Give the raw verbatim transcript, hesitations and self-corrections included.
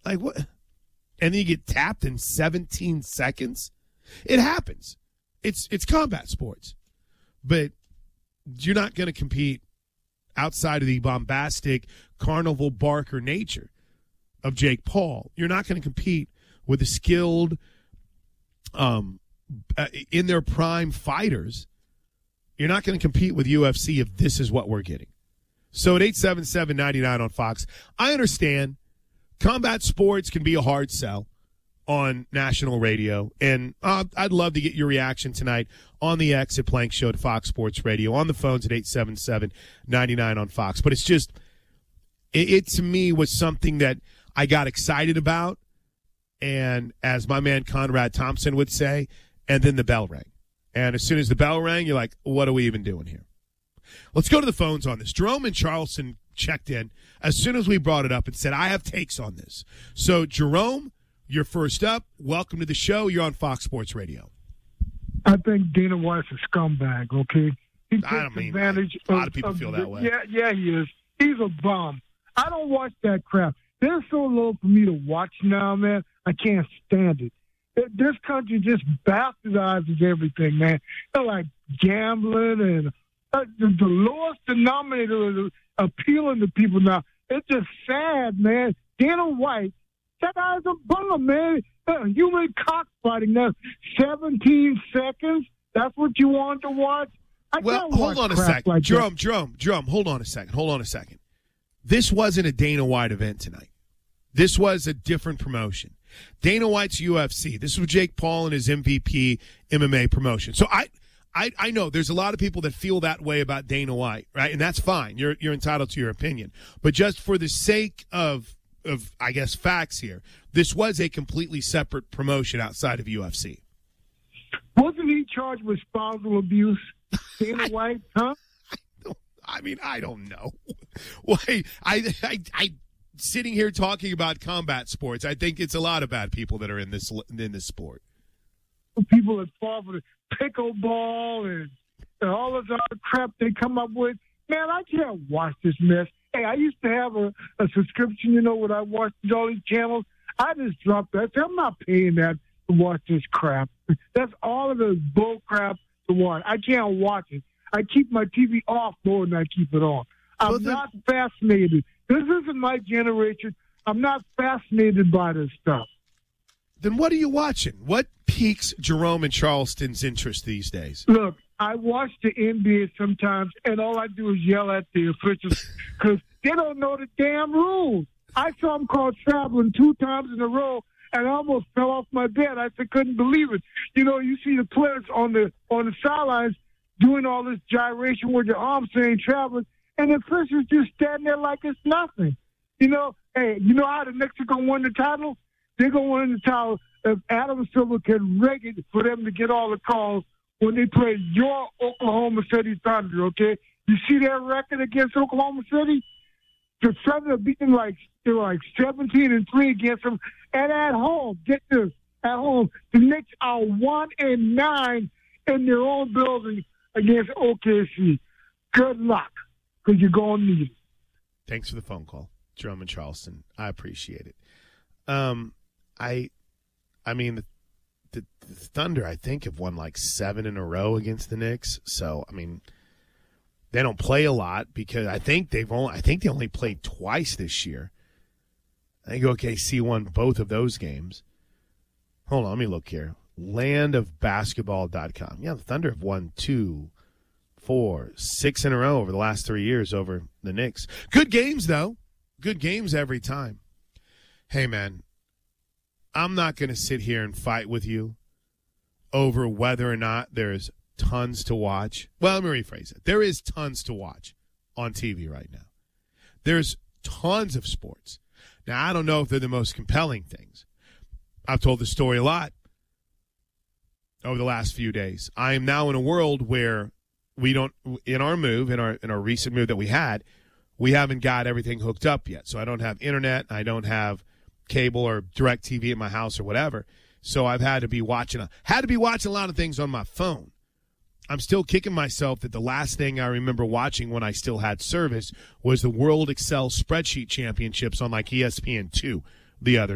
Like, what? And then you get tapped in seventeen seconds? It happens. It's it's combat sports. But you're not going to compete outside of the bombastic carnival barker nature of Jake Paul. You're not going to compete with the skilled, um, uh, in their prime fighters. You're not going to compete with U F C if this is what we're getting. So at eight seven seven, nine nine on Fox, I understand combat sports can be a hard sell on national radio, and uh, I'd love to get your reaction tonight on the X at Plank Show to Fox Sports Radio, on the phones at eight seven seven, nine nine on Fox. But it's just, it, it to me was something that I got excited about, and as my man Conrad Thompson would say, and then the bell rang. And as soon as the bell rang, you're like, what are we even doing here? Let's go to the phones on this. Jerome in Charleston checked in as soon as we brought it up and said, I have takes on this. So, Jerome, you're first up. Welcome to the show. You're on Fox Sports Radio. I think Dana White's a scumbag, okay? He takes I don't mean, advantage a lot of, of people of feel the, that way. Yeah, yeah, he is. He's a bum. I don't watch that crap. They're so low for me to watch now, man. I can't stand it. This country just bastardizes everything, man. They're like gambling and uh, the, the lowest denominator is appealing to people now. It's just sad, man. Dana White, that guy's a bum, man. Uh, human cockfighting. That's seventeen seconds. That's what you want to watch? I well, can't hold watch on a crap second. Like Jerome, that. Jerome, Jerome, hold on a second. Hold on a second. This wasn't a Dana White event tonight. This was a different promotion. Dana White's U F C. This was Jake Paul and his M V P M M A promotion. So I, I, I know there's a lot of people that feel that way about Dana White, right? And that's fine. You're you're entitled to your opinion. But just for the sake of of I guess facts here, this was a completely separate promotion outside of U F C. Wasn't he charged with spousal abuse, Dana White? Huh? I, don't, I mean, I don't know. Why? I, I, I. Sitting here talking about combat sports, I think it's a lot of bad people that are in this in this sport. People that fall for the pickleball and, and all this other crap they come up with. Man, I can't watch this mess. Hey, I used to have a, a subscription, you know, when I watched all these channels. I just dropped that. I'm not paying that to watch this crap. That's all of the bull crap to watch. I can't watch it. I keep my T V off more than I keep it on. I'm well, then- not fascinated. This isn't my generation. I'm not fascinated by this stuff. Then what are you watching? What piques Jerome and Charleston's interest these days? Look, I watch the N B A sometimes, and all I do is yell at the officials because they don't know the damn rules. I saw them called traveling two times in a row, and I almost fell off my bed. I just couldn't believe it. You know, you see the players on the on the sidelines doing all this gyration with their arms saying traveling, and the officials just stand there like it's nothing. You know, hey, you know how the Knicks are going to win the title? They're going to win the title if Adam Silver can rig it for them to get all the calls when they play your Oklahoma City Thunder, okay? You see their record against Oklahoma City? The Thunder are beating like, they're like seventeen and three against them. And at home, get this, at home, the Knicks are one and nine in their own building against O K C. Good luck, because you're going to need it. Thanks for the phone call, Jerome and Charleston. I appreciate it. Um, I, I mean, the, the, the Thunder, I think, have won like seven in a row against the Knicks. So, I mean, they don't play a lot because I think they've only, I think they only played twice this year. I think O K C won both of those games. Hold on, let me look here. land of basketball dot com. Yeah, the Thunder have won two, four, six in a row over the last three years over the Knicks. Good games, though. Good games every time. Hey, man, I'm not going to sit here and fight with you over whether or not there's tons to watch. Well, let me rephrase it. There is tons to watch on T V right now. There's tons of sports. Now, I don't know if they're the most compelling things. I've told the story a lot over the last few days. I am now in a world where we don't, in our move, in our in our recent move that we had, we haven't got everything hooked up yet. So I don't have internet. I don't have cable or direct T V in my house or whatever. So I've had to be watching a, had to be watching a lot of things on my phone. I'm still kicking myself that the last thing I remember watching when I still had service was the World Excel Spreadsheet Championships on like E S P N two the other